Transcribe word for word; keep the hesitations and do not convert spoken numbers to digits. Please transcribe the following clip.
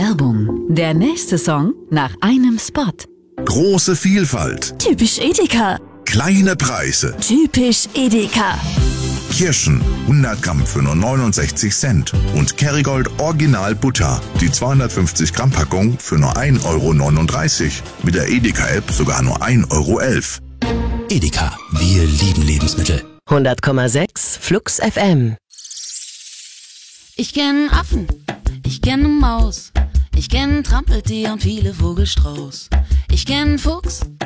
Werbung. Der nächste Song nach einem Spot. Große Vielfalt. Typisch Edeka. Kleine Preise. Typisch Edeka. Kirschen hundert Gramm für nur neunundsechzig Cent. Und Kerrygold Original Butter. Die zweihundertfünfzig Gramm Packung für nur ein Euro neununddreißig. Mit der Edeka-App sogar nur ein Euro elf. Edeka, wir lieben Lebensmittel. hundert Komma sechs Flux F M. Ich kenn Affen, ich kenn 'ne Maus, ich kenn Trampeltier und viele Vogelstrauß. Ich kenn Fuchs,